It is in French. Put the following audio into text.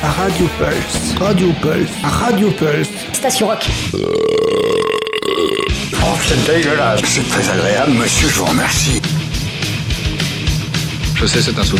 Radio Pulse. Radio Pulse. Radio Pulse. Station Rock. Oh, c'est dégueulasse. C'est très agréable, monsieur, je vous remercie. Je sais, c'est un souvenir.